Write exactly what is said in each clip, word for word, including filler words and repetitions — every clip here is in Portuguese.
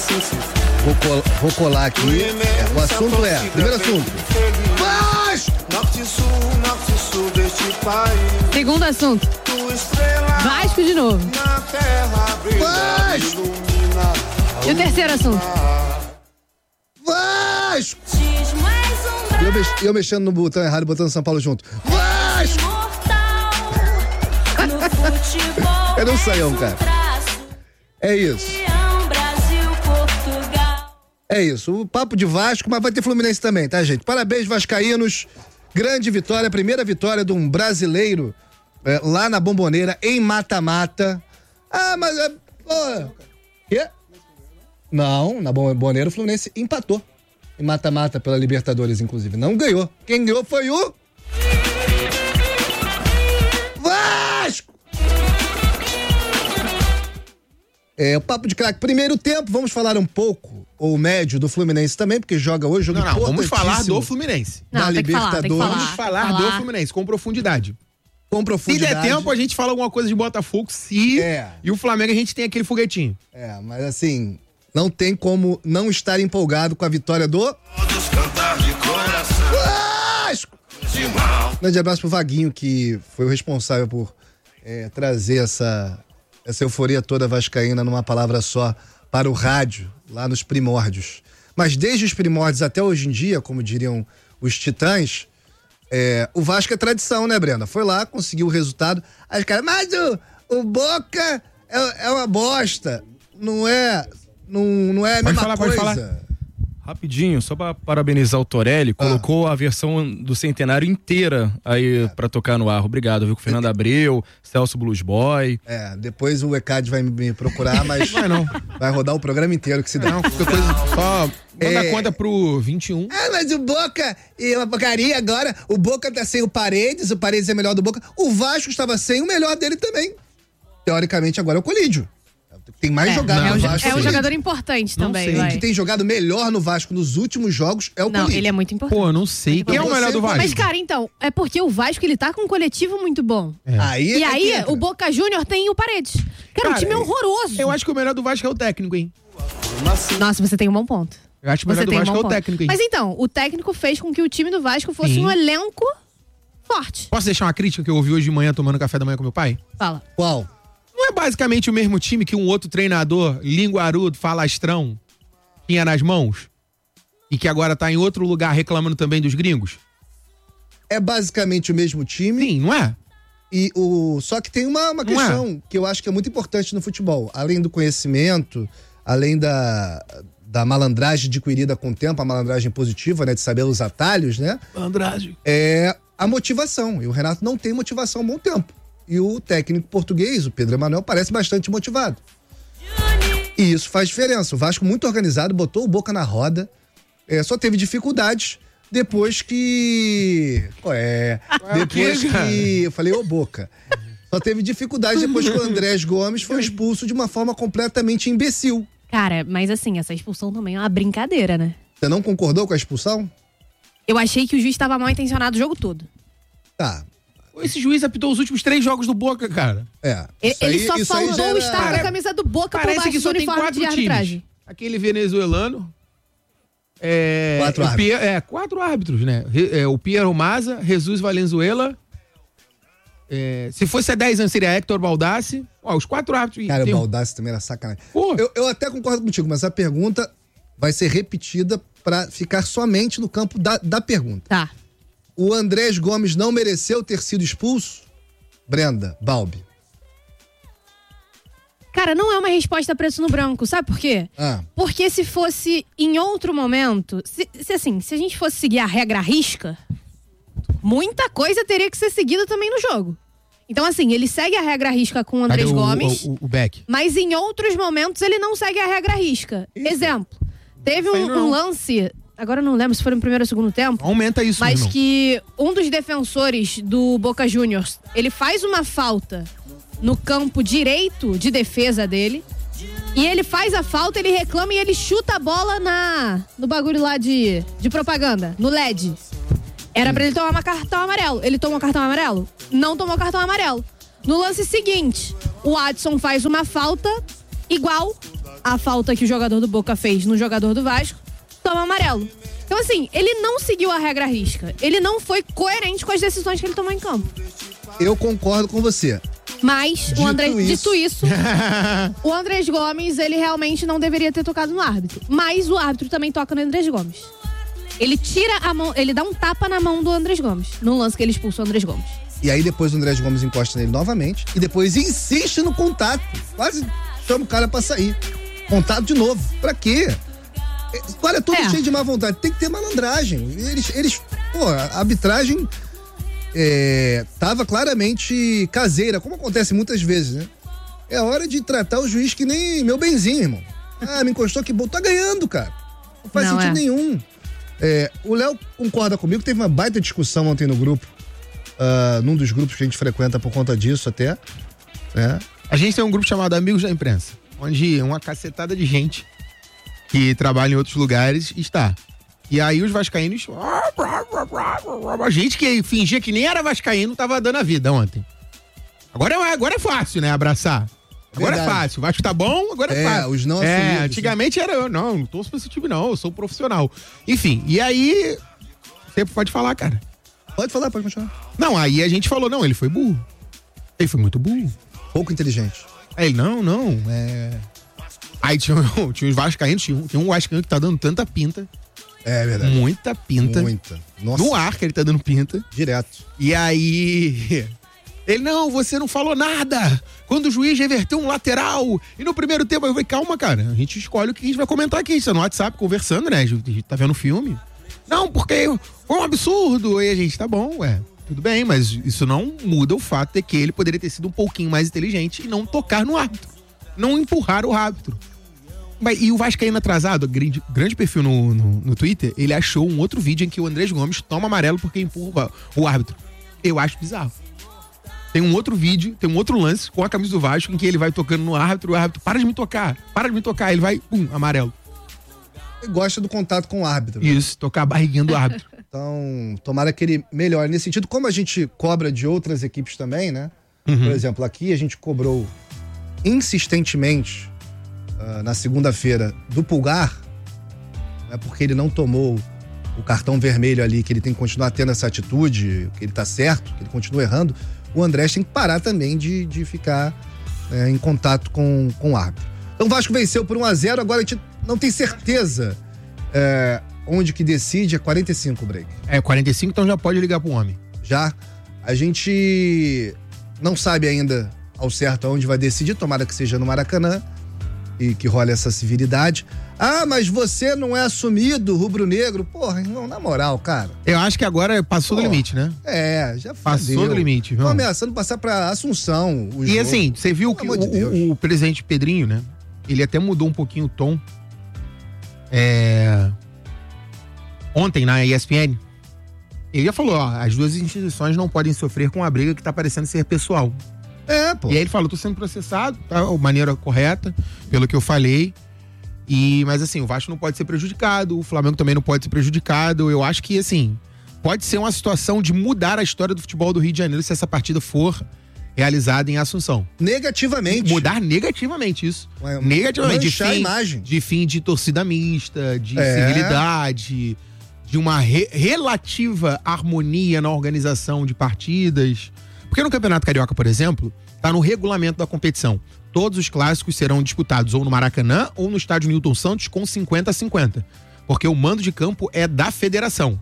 Vou, col- vou colar aqui. É, o assunto é, primeiro assunto. Vasco! Segundo assunto. Vasco de novo. Vasco! E o terceiro assunto? Vasco! E eu, mex- eu mexendo no botão errado, botando São Paulo junto. Vasco! Cadê o Saião, cara? É isso. É isso. O papo de Vasco, mas vai ter Fluminense também, tá, gente? Parabéns, vascaínos. Grande vitória, primeira vitória de um brasileiro é, lá na Bomboneira, em mata-mata. Ah, mas... É, oh, quê? Não, na Bomboneira o Fluminense empatou. Em mata-mata pela Libertadores, inclusive. Não ganhou. Quem ganhou foi o... Vasco! É, o papo de craque. Primeiro tempo, vamos falar um pouco, ou médio, do Fluminense também, porque joga hoje, jogo Não, não, vamos falar do importantíssimo Fluminense. Não, da tem que falar, Libertadores. tem que falar. Vamos falar, falar. do Fluminense, com profundidade. Com Se profundidade. der tempo, a gente fala alguma coisa de Botafogo, se... É. E o Flamengo, a gente tem aquele foguetinho. É, mas assim, não tem como não estar empolgado com a vitória do... Vasco! Grande abraço pro Vaguinho, que foi o responsável por é, trazer essa, essa euforia toda vascaína numa palavra só para o rádio, lá nos primórdios. Mas desde os primórdios até hoje em dia, como diriam os titãs, é, o Vasco é tradição, né, Brenda? Foi lá, conseguiu o resultado. Aí os caras, mas o, o Boca é, é uma bosta. Não é, não, não é a Pode mesma falar, pode coisa. falar. Rapidinho, só pra parabenizar o Torelli, colocou a versão do Centenário inteira aí pra tocar no ar. Obrigado, viu? Com Fernando Abreu, Celso Blues Boy. É, depois o E C A D vai me procurar, mas Vai não. vai rodar o programa inteiro que se dá. Não, qualquer coisa, só manda É. conta pro vinte e um. Ah, mas o Boca é uma porcaria agora. O Boca tá sem o Paredes, o Paredes é melhor do Boca. O Vasco estava sem o melhor dele também. Teoricamente, agora é o Colídio. Tem mais É, jogado é, no um, Vasco. é um que o jogador importante Não também, sei. vai. que tem jogado melhor no Vasco nos últimos jogos é o Não, Colídio. ele é muito importante. Pô, não sei. Quem é o Você- melhor do Vasco? Mas, cara, então, é porque o Vasco, ele tá com um coletivo muito bom. Aí E é que aí, entra. o Boca Júnior tem o Paredes. Cara, Cara, o time é eu- horroroso. Eu acho que o melhor do Vasco é o técnico, hein? Nossa, você tem um bom ponto. Eu acho que o melhor Você do tem um Vasco é bom o ponto. técnico, hein? Mas então, o técnico fez com que o time do Vasco fosse Sim. um elenco forte. Posso deixar uma crítica que eu ouvi hoje de manhã tomando café da manhã com meu pai? Fala. Qual? Não é basicamente o mesmo time que um outro treinador, linguarudo, falastrão, tinha nas mãos? E que agora tá em outro lugar reclamando também dos gringos? É basicamente o mesmo time. Sim, não é? E o... Só que tem uma, uma Não é? questão que eu acho que é muito importante no futebol. Além do conhecimento, além da, da malandragem adquirida com o tempo, a malandragem positiva, né? De saber os atalhos, né? Andrade. É a motivação. E o Renato não tem motivação há um bom tempo. E o técnico português, o Pedro Emanuel, parece bastante motivado. E isso faz diferença. O Vasco muito organizado, botou o Boca na roda. É, só teve dificuldades depois que... Pô, é... Depois quê, cara? que... Eu falei, ô Boca. Só teve dificuldades depois que o Andrés Gomes foi expulso de uma forma completamente imbecil. Cara, mas assim, essa expulsão também é uma brincadeira, né? Você não concordou com a expulsão? Eu achei que o juiz estava mal intencionado o jogo todo. Tá. Esse juiz apitou os últimos três jogos do Boca, cara. É. Ele, Isso aí- ele só isso aí faltou já era- estar com a camisa do Boca por Parece baixo que do só tem uniforme quatro de arbitragem. times. Aquele venezuelano. É, Quatro o árbitros. Pie- é, quatro árbitros, né? Re- é, o Piero Maza, Jesus Valenzuela. É, se fosse há dez anos, seria Hector Baldassi. Ó, os quatro árbitros. Cara, tem o um- Baldassi também era sacanagem. Pô. Eu, eu até concordo contigo, mas a pergunta vai ser repetida pra ficar somente no campo da, da pergunta. Tá. O Andrés Gomes não mereceu ter sido expulso? Brenda, Balbi. Cara, não é uma resposta preto no branco, sabe por quê? Ah, Porque se fosse em outro momento, se, se assim, se a gente fosse seguir a regra à risca, muita coisa teria que ser seguida também no jogo. Então, assim, ele segue a regra à risca com o Cadê Andrés o, Gomes, O, o, o Beck. mas em outros momentos ele não segue a regra à risca. Exemplo, teve sei um, não. um lance, agora eu não lembro se foi no primeiro ou segundo tempo, Aumenta isso, mas irmão. que um dos defensores do Boca Juniors, ele faz uma falta no campo direito de defesa dele, e ele faz a falta, ele reclama e ele chuta a bola na no bagulho lá de, de propaganda, no L E D. Era pra ele tomar um cartão amarelo. Ele tomou cartão amarelo? Não tomou cartão amarelo. No lance seguinte, o Adson faz uma falta igual a falta que o jogador do Boca fez no jogador do Vasco, toma amarelo. Então, assim, ele não seguiu a regra à risca. Ele não foi coerente com as decisões que ele tomou em campo. Eu concordo com você. Mas, Dito o André, isso. dito isso, o Andrés Gomes, ele realmente não deveria ter tocado no árbitro. Mas o árbitro também toca no Andrés Gomes. Ele tira a mão, ele dá um tapa na mão do Andrés Gomes, no lance que ele expulsa o Andrés Gomes. E aí depois o Andrés Gomes encosta nele novamente e depois insiste no contato. Quase chama o cara pra sair. Contato de novo. Pra quê? Olha, todo É. cheio de má vontade. Tem que ter malandragem. Eles, eles pô, a arbitragem é, tava claramente caseira, como acontece muitas vezes, né? É hora de tratar o juiz que nem meu benzinho, irmão. Ah, me encostou, que bom. Tá ganhando, cara. Não faz Não, sentido é. nenhum. É, o Léo concorda comigo, teve uma baita discussão ontem no grupo, uh, num dos grupos que a gente frequenta por conta disso até, né? A gente tem um grupo chamado Amigos da Imprensa, onde uma cacetada de gente que trabalha em outros lugares está. E aí os vascaínos... A gente que fingia que nem era vascaíno tava dando a vida ontem. Agora, é- agora é fácil, né? Abraçar. Agora Verdade. é fácil. O Vasco tá bom, agora é, É, fácil. os não É, assumidos, antigamente era eu. Não, não torço pra esse time não, eu sou profissional. Enfim, e aí... Você pode falar, cara. Pode falar, pode continuar. Não, aí a gente falou, não, ele foi burro. Ele foi muito burro. Pouco inteligente. Aí ele, não, não, é... Aí tinha, tinha os vascaínos, tinha um, tinha um vascaíno que tá dando tanta pinta, É verdade. muita pinta, Muita. Nossa, no ar que ele tá dando pinta. direto. E aí... Ele, não, você não falou nada. Quando o juiz reverteu um lateral e no primeiro tempo, eu falei, calma, cara, a gente escolhe o que a gente vai comentar aqui. A gente tá no WhatsApp conversando, né? A gente tá vendo filme. Não, porque foi um absurdo. E a gente, tá bom, ué, tudo bem, mas isso não muda o fato de que ele poderia ter sido um pouquinho mais inteligente e não tocar no árbitro. Não empurrar o árbitro. Mas, e o Vascaíno atrasado, grande, grande perfil no, no, no Twitter, ele achou um outro vídeo em que o Andrés Gomes toma amarelo porque empurra o árbitro. Eu acho bizarro. Tem um outro vídeo, tem um outro lance com a camisa do Vasco em que ele vai tocando no árbitro, o árbitro, para de me tocar, para de me tocar, ele vai, pum, amarelo. Ele gosta do contato com o árbitro. né? Isso, tocar a barriguinha do árbitro. Então, tomara que ele melhore nesse sentido. Como a gente cobra de outras equipes também, né? Uhum. Por exemplo, aqui a gente cobrou insistentemente uh, na segunda-feira do Pulgar, né, porque ele não tomou o cartão vermelho ali, que ele tem que continuar tendo essa atitude, que ele tá certo, que ele continua errando. O Andrés tem que parar também de, de ficar é, em contato com, com o árbitro. Então o Vasco venceu por um a zero, agora a gente não tem certeza é, onde que decide, é quarenta e cinco, break. É, quarenta e cinco, então já pode ligar pro homem. Já a gente não sabe ainda ao certo onde vai decidir, tomara que seja no Maracanã e que role essa civilidade. Ah, mas você não é assumido, rubro-negro. Porra, irmão, na moral, cara. Eu acho que agora passou do Pô, limite, né? É, já Passou fudeu. do limite, Tô viu? ameaçando passar pra Assunção. o E jogo. assim, você viu Pelo que amor de Deus. o, o presidente Pedrinho, né? Ele até mudou um pouquinho o tom. É... Ontem, na E S P N, ele já falou, ó, as duas instituições não podem sofrer com a briga que tá parecendo ser pessoal. É, pô. E aí ele falou, tô sendo processado, tá? De maneira correta, pelo que eu falei. E, mas assim, o Vasco não pode ser prejudicado, o Flamengo também não pode ser prejudicado. Eu acho que, assim, pode ser uma situação de mudar a história do futebol do Rio de Janeiro se essa partida for realizada em Assunção. Negativamente. Mudar negativamente isso. Ué, Negativamente. De manchar a fim, imagem. de fim de torcida mista, de É. civilidade, de uma re- relativa harmonia na organização de partidas. Porque no Campeonato Carioca, por exemplo, tá no regulamento da competição. Todos os clássicos serão disputados ou no Maracanã ou no estádio Newton Santos com cinquenta a cinquenta. Porque o mando de campo é da federação.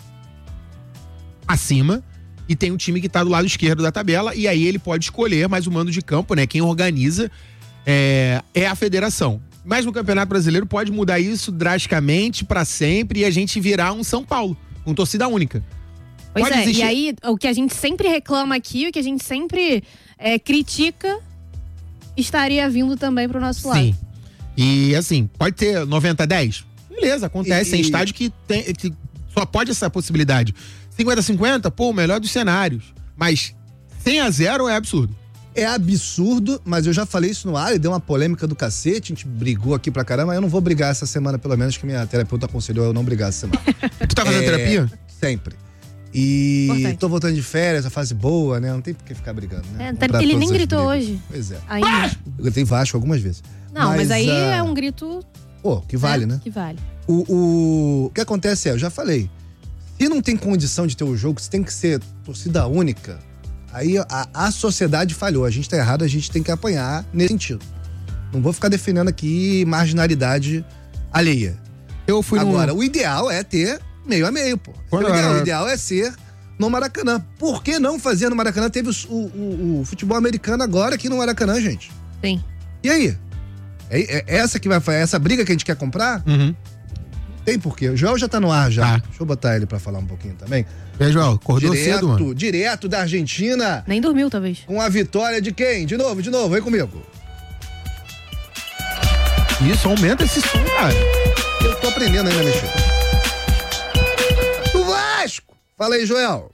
Acima, e tem um time que tá do lado esquerdo da tabela, e aí ele pode escolher, mas o mando de campo, né, quem organiza é, é a federação. Mas no Campeonato Brasileiro pode mudar isso drasticamente pra sempre e a gente virar um São Paulo, com torcida única. Pois Pode é, existir- e aí o que a gente sempre reclama aqui, o que a gente sempre é, critica, estaria vindo também pro nosso lado. Sim. E assim, pode ter noventa a dez? Beleza, acontece. E- Tem estádio que, tem, que só pode essa possibilidade. cinquenta a cinquenta, pô, o melhor dos cenários. Mas cem a zero é absurdo. É absurdo, mas eu já falei isso no ar e deu uma polêmica do cacete, a gente brigou aqui pra caramba. Eu não vou brigar essa semana, pelo menos, que minha terapeuta aconselhou eu não brigar essa semana. Tu tá fazendo É, terapia? Sempre. E Importante. tô voltando de férias, a fase boa, né? Não tem por que ficar brigando, né? É, até Comprar porque ele todas nem as gritou brigas. hoje. Pois é. Ainda. Eu gritei Vasco algumas vezes. Não, mas, mas aí uh... é um grito... Pô, que vale, é, né? Que vale. O, o... o que acontece é, eu já falei, se não tem condição de ter o jogo, se tem que ser torcida única, aí a, a sociedade falhou. A gente tá errado, a gente tem que apanhar nesse sentido. Não vou ficar defendendo aqui marginalidade alheia. Eu fui Agora, no... o ideal é ter meio a meio, pô. O ideal, era... o ideal é ser no Maracanã. Por que não fazer no Maracanã? Teve o, o, o futebol americano agora aqui no Maracanã, gente. Sim. E aí? É, é essa que vai fazer, essa briga que a gente quer comprar? Uhum. Tem porquê. O Joel já tá no ar já. Ah. Deixa eu botar ele pra falar um pouquinho também. E aí, Joel, acordou direto, cedo, mano? Direto da Argentina. Nem dormiu, talvez. Com a vitória de quem? De novo, de novo, vem comigo. Isso, aumenta esse som, cara. Eu tô aprendendo ainda a mexer. Do Vasco! Fala aí, Joel.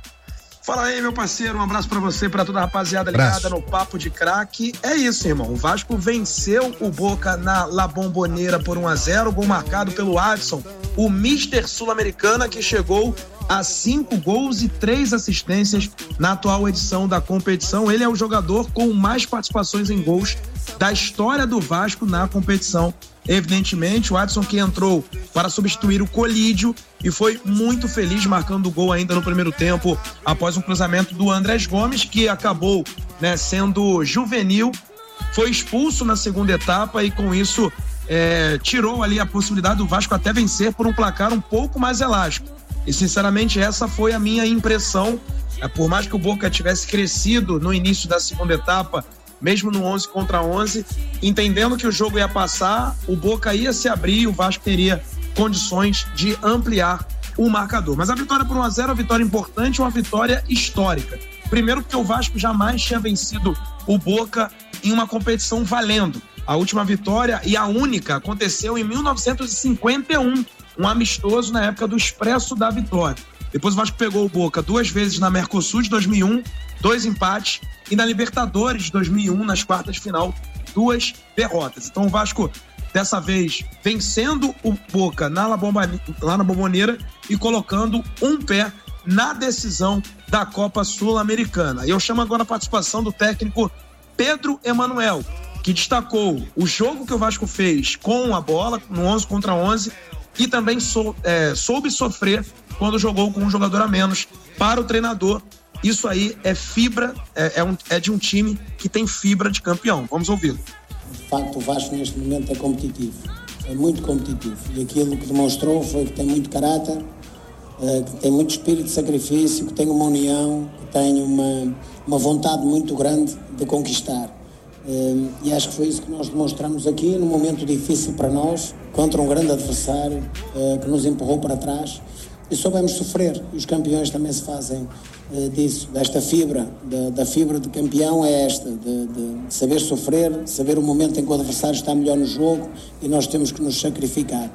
Fala aí, meu parceiro, um abraço pra você, pra toda a rapaziada ligada Abraço. no Papo de Craque. É isso, irmão, o Vasco venceu o Boca na La Bombonera por um a zero, gol marcado pelo Adson, o mister Sul-Americana, que chegou a cinco gols e três assistências na atual edição da competição. Ele é o jogador com mais participações em gols da história do Vasco na competição. Evidentemente, o Adson, que entrou para substituir o Colídio e foi muito feliz marcando o gol ainda no primeiro tempo, após um cruzamento do Andrés Gomes, que acabou, né, sendo juvenil, foi expulso na segunda etapa e com isso é, tirou ali a possibilidade do Vasco até vencer por um placar um pouco mais elástico. E sinceramente essa foi a minha impressão, é, por mais que o Boca tivesse crescido no início da segunda etapa, mesmo no onze contra onze, entendendo que o jogo ia passar, o Boca ia se abrir e o Vasco teria condições de ampliar o marcador. Mas a vitória por um a zero é uma vitória importante, uma vitória histórica. Primeiro porque o Vasco jamais tinha vencido o Boca em uma competição valendo. A última vitória, e a única, aconteceu em mil novecentos e cinquenta e um, um amistoso na época do Expresso da Vitória. Depois o Vasco pegou o Boca duas vezes na Mercosul de dois mil e um, dois empates, e na Libertadores de dois mil e um, nas quartas de final, duas derrotas. Então o Vasco, dessa vez, vencendo o Boca na La Bomba, lá na Bombonera e colocando um pé na decisão da Copa Sul-Americana. E eu chamo agora a participação do técnico Pedro Emanuel, que destacou o jogo que o Vasco fez com a bola, no onze contra onze, e também sou, é, soube sofrer quando jogou com um jogador a menos para o treinador. Isso aí é fibra, é, é, um, é de um time que tem fibra de campeão. Vamos ouvi-lo. De facto, o Vasco neste momento é competitivo, é muito competitivo. E aquilo que demonstrou foi que tem muito caráter, que tem muito espírito de sacrifício, que tem uma união, que tem uma, uma vontade muito grande de conquistar. E acho que foi isso que nós demonstramos aqui, num momento difícil para nós, contra um grande adversário que nos empurrou para trás. E soubemos sofrer, e os campeões também se fazem disso, desta fibra, da, da fibra de campeão é esta, de, de saber sofrer, saber o momento em que o adversário está melhor no jogo e nós temos que nos sacrificar.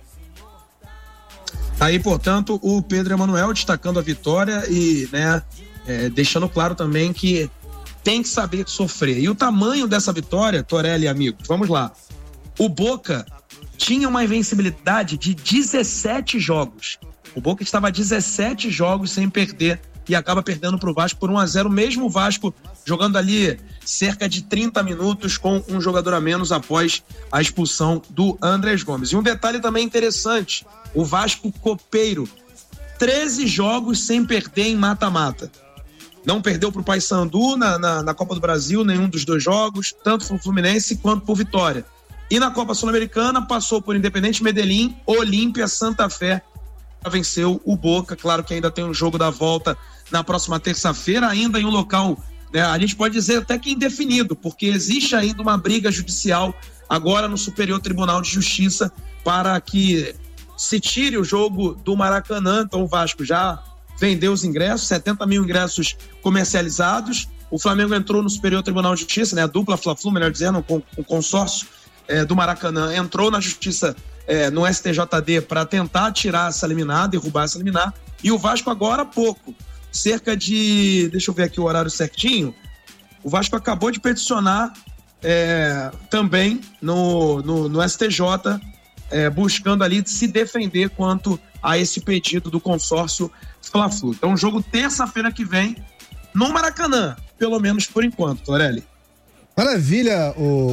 Aí, portanto, o Pedro Emanuel destacando a vitória e, né, é, deixando claro também que tem que saber sofrer. E o tamanho dessa vitória, Torelli e amigos, vamos lá. O Boca tinha uma invencibilidade de dezessete jogos. O Boca estava a dezessete jogos sem perder e acaba perdendo para o Vasco por um a zero, mesmo o Vasco jogando ali cerca de trinta minutos com um jogador a menos após a expulsão do Andrés Gomes. E um detalhe também interessante, o Vasco copeiro, treze jogos sem perder em mata-mata. Não perdeu para o Paysandu na, na, na Copa do Brasil, nenhum dos dois jogos, tanto para o Fluminense quanto por Vitória. E na Copa Sul-Americana passou por Independente Medellín, Olímpia, Santa Fé, venceu o Boca. Claro que ainda tem um jogo da volta na próxima terça-feira, ainda em um local, né, a gente pode dizer até que indefinido, porque existe ainda uma briga judicial agora no Superior Tribunal de Justiça para que se tire o jogo do Maracanã. Então o Vasco já vendeu os ingressos, setenta mil ingressos comercializados. O Flamengo entrou no Superior Tribunal de Justiça, né, a dupla Fla-Flu, melhor dizendo, com o consórcio é, do Maracanã, entrou na Justiça É, no S T J D para tentar tirar essa liminar, derrubar essa liminar, e o Vasco agora há pouco, cerca de, deixa eu ver aqui o horário certinho, o Vasco acabou de peticionar é, também no, no, no S T J, é, buscando ali se defender quanto a esse pedido do consórcio Fla-Flu. Então, jogo terça-feira que vem no Maracanã, pelo menos por enquanto, Torelli. Maravilha, o